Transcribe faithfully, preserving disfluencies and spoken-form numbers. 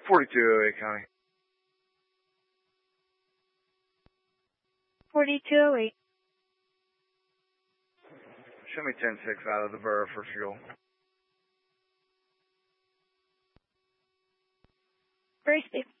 forty-two oh eight, County. forty-two oh eight. Show me ten six out of the borough for fuel. Very safe.